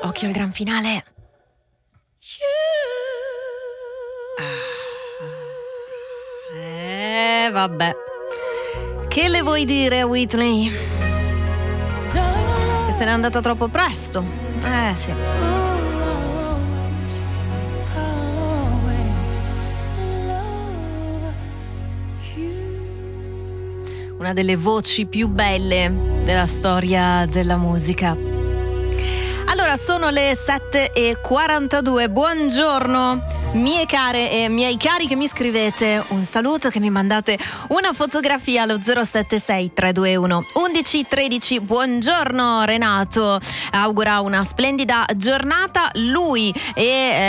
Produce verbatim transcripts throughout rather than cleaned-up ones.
Occhio al gran finale. Ah. Eh, vabbè. Che le vuoi dire, Whitney? Che se n'è andata troppo presto. Eh, sì. Una delle voci più belle della storia della musica. Allora, sono le sette e quarantadue. Buongiorno, mie care e miei cari che mi scrivete un saluto, che mi mandate una fotografia allo zero sette sei tre due uno undici tredici. Buongiorno Renato, augura una splendida giornata. Lui e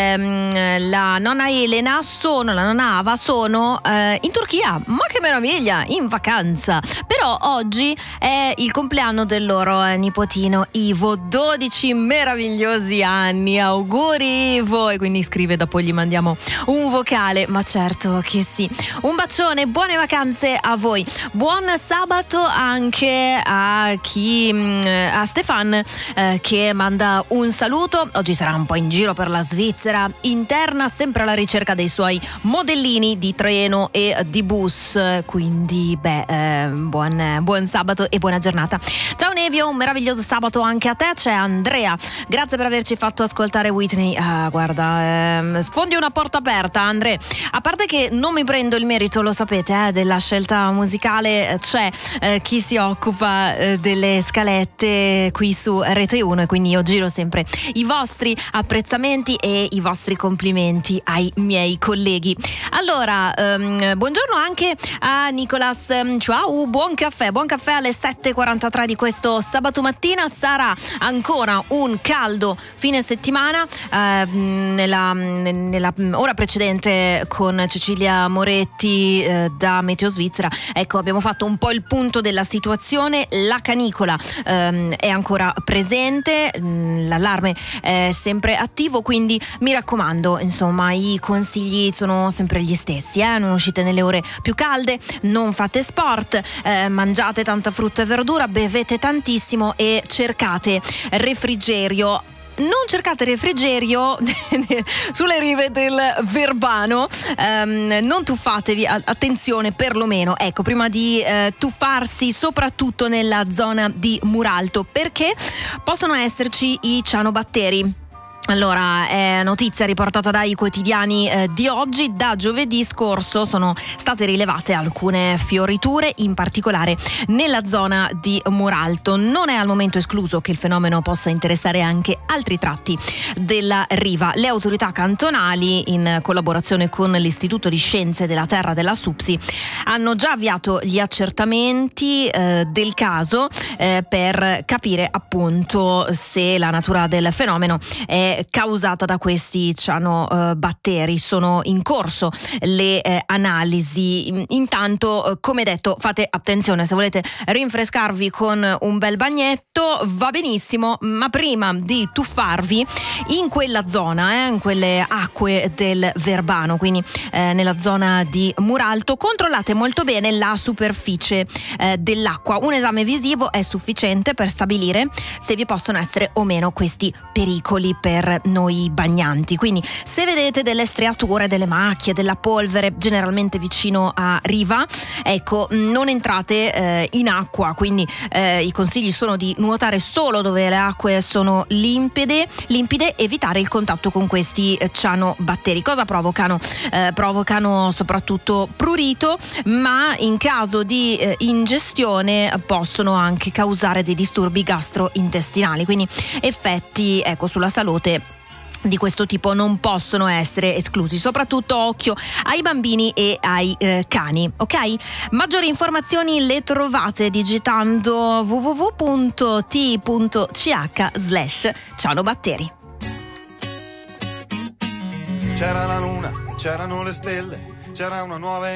ehm, la nonna Elena sono, la nonna Ava sono eh, in Turchia. Ma che meraviglia, in vacanza. Però oggi è il compleanno del loro eh, nipotino Ivo, dodici meravigliosi anni. Auguri Ivo. E quindi scrive, dopo gli mandiamo un vocale. Ma certo che sì. Un bacione, buone vacanze a voi. Buon sabato anche a chi a Stefan eh, che manda un saluto. Oggi sarà un po' in giro per la Svizzera interna, sempre alla ricerca dei suoi modellini di treno e di bus. Quindi beh, eh, buon, buon sabato e buona giornata. Ciao Nevio, un meraviglioso sabato anche a te. C'è Andrea, grazie per averci fatto ascoltare Whitney. Ah, guarda, ehm, sfondi una porta aperta, Andrea. A parte che non mi prendo il merito, lo sapete, eh, della scelta musicale. C'è eh, chi si occupa eh, delle scalette qui su Rete uno, e quindi io giro sempre i vostri apprezzamenti e i vostri complimenti ai miei colleghi. Allora, ehm, buongiorno anche a Nicolas. Ciao, buon caffè, buon caffè alle sette e quarantatré di questo sabato mattina. Sarà ancora un caldo fine settimana. Eh, nella, nella ora precedente con Cecilia Moretti eh, da Meteo Svizzera, ecco, abbiamo fatto un po' il punto della situazione. La canicola ehm, è ancora presente, l'allarme è sempre attivo, quindi mi raccomando, insomma, i consigli sono sempre gli stessi, eh? Non uscite nelle ore più calde, non fate sport, eh, mangiate tanta frutta e verdura, bevete tantissimo e cercate refrigerio. Non cercate refrigerio sulle rive del Verbano, um, non tuffatevi, attenzione perlomeno, ecco, prima di uh, tuffarsi, soprattutto nella zona di Muralto, perché possono esserci i cianobatteri. Allora, è notizia riportata dai quotidiani eh, di oggi. Da giovedì scorso sono state rilevate alcune fioriture, in particolare nella zona di Muralto. Non è al momento escluso che il fenomeno possa interessare anche altri tratti della riva. Le autorità cantonali, in collaborazione con l'Istituto di Scienze della Terra della SUPSI, hanno già avviato gli accertamenti eh, del caso eh, per capire appunto se la natura del fenomeno è causata da questi cianobatteri. Sono in corso le eh, analisi. Intanto, eh, come detto, fate attenzione, se volete rinfrescarvi con un bel bagnetto va benissimo, ma prima di tuffarvi in quella zona, eh, in quelle acque del Verbano, quindi eh, nella zona di Muralto, controllate molto bene la superficie eh, dell'acqua. Un esame visivo è sufficiente per stabilire se vi possono essere o meno questi pericoli per noi bagnanti. Quindi se vedete delle striature, delle macchie, della polvere generalmente vicino a riva, ecco, non entrate eh, in acqua. Quindi eh, i consigli sono di nuotare solo dove le acque sono limpide, limpide, evitare il contatto con questi cianobatteri. Cosa provocano? Eh, provocano soprattutto prurito, ma in caso di eh, ingestione possono anche causare dei disturbi gastrointestinali, quindi effetti, ecco, sulla salute di questo tipo non possono essere esclusi. Soprattutto occhio ai bambini e ai eh, cani, ok? Maggiori informazioni le trovate digitando w w w punto t i punto c h slash cianobatteri. C'era la luna, c'erano le stelle, c'era una nuova